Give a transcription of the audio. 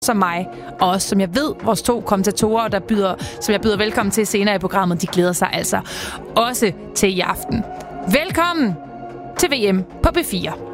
som mig, og også som jeg ved, vores 2 kommentatorer, som jeg byder velkommen til senere i programmet, de glæder sig altså også til i aften. Velkommen til VM på P4.